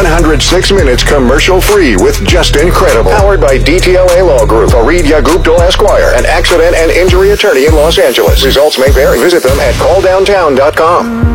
106 minutes commercial-free with just incredible. Powered by DTLA Law Group, Fareed Yagub Dole Esquire, an accident and injury attorney in Los Angeles. Results may vary. Visit them at calldowntown.com.